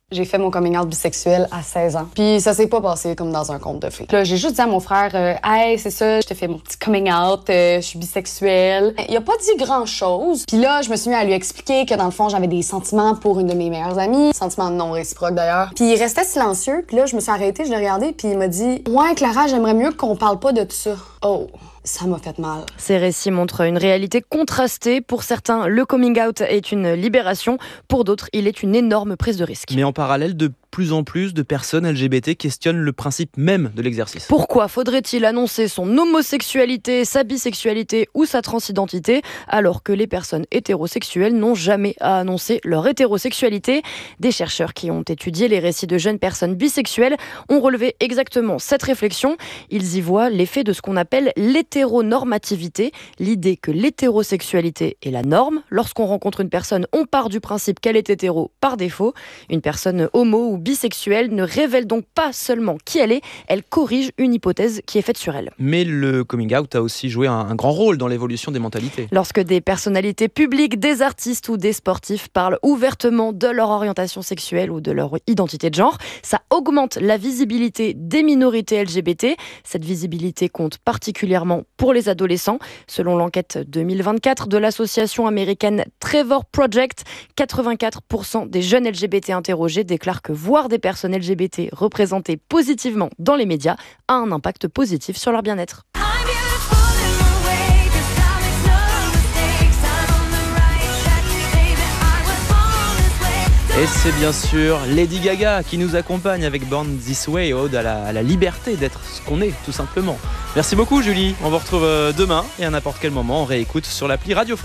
J'ai fait mon coming out bisexuel à 16 ans. Puis ça s'est pas passé comme dans un conte de fées. Là, j'ai juste dit à mon frère, hey, c'est ça, je t'ai fait mon petit coming out, je suis bisexuelle. Il a pas dit grand-chose. Puis là, je me suis mis à lui expliquer que dans le fond, j'avais des sentiments pour une de mes meilleures amies, sentiments non réciproques d'ailleurs. Puis il restait silencieux. Puis là, je me suis arrêtée, je l'ai regardé, puis il m'a dit, ouais, Clara, j'aimerais mieux qu'on parle pas de tout ça. Oh. Ça m'a fait mal.
Ces récits montrent une réalité contrastée. Pour certains, le coming out est une libération. Pour d'autres, il est une énorme prise de risque.
Mais en parallèle, de plus en plus de personnes LGBT questionnent le principe même de l'exercice.
Pourquoi faudrait-il annoncer son homosexualité, sa bisexualité ou sa transidentité alors que les personnes hétérosexuelles n'ont jamais à annoncer leur hétérosexualité ? Des chercheurs qui ont étudié les récits de jeunes personnes bisexuelles ont relevé exactement cette réflexion. Ils y voient l'effet de ce qu'on appelle l'hétéronormativité, l'idée que l'hétérosexualité est la norme. Lorsqu'on rencontre une personne, on part du principe qu'elle est hétéro par défaut. Une personne homo ou bisexuelle ne révèle donc pas seulement qui elle est, elle corrige une hypothèse qui est faite sur elle.
Mais le coming out a aussi joué un grand rôle dans l'évolution des mentalités.
Lorsque des personnalités publiques, des artistes ou des sportifs parlent ouvertement de leur orientation sexuelle ou de leur identité de genre, ça augmente la visibilité des minorités LGBT. Cette visibilité compte particulièrement pour les adolescents. Selon l'enquête 2024 de l'association américaine Trevor Project, 84% des jeunes LGBT interrogés déclarent que voir des personnes LGBT représentées positivement dans les médias a un impact positif sur leur bien-être.
Et c'est bien sûr Lady Gaga qui nous accompagne avec Born This Way, ode à la liberté d'être ce qu'on est, tout simplement. Merci beaucoup Julie, on vous retrouve demain et à n'importe quel moment on réécoute sur l'appli Radio France.